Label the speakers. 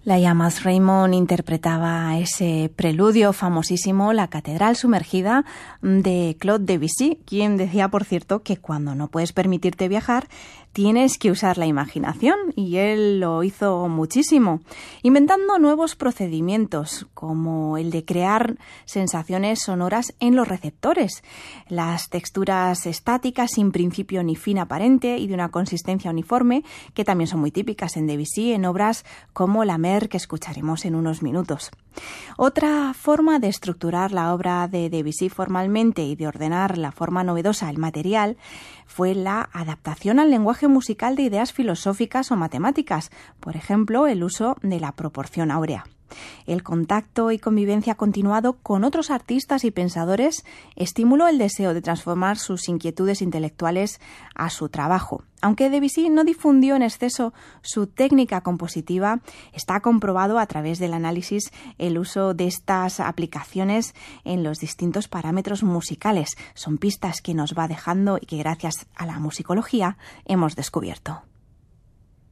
Speaker 1: Laia Mas-Raymond interpretaba ese preludio famosísimo, La Catedral Sumergida, de Claude Debussy, quien decía, por cierto, que cuando no puedes permitirte viajar, tienes que usar la imaginación, y él lo hizo muchísimo, inventando nuevos procedimientos, como el de crear sensaciones sonoras en los receptores, las texturas estáticas sin principio ni fin aparente y de una consistencia uniforme, que también son muy típicas en Debussy en obras como La Mer, que escucharemos en unos minutos. Otra forma de estructurar la obra de Debussy formalmente y de ordenar la forma novedosa el material fue la adaptación al lenguaje musical de ideas filosóficas o matemáticas, por ejemplo, el uso de la proporción áurea. El contacto y convivencia continuado con otros artistas y pensadores estimuló el deseo de transformar sus inquietudes intelectuales a su trabajo. Aunque Debussy no difundió en exceso su técnica compositiva, está comprobado a través del análisis el uso de estas aplicaciones en los distintos parámetros musicales. Son pistas que nos va dejando y que gracias a la musicología hemos descubierto.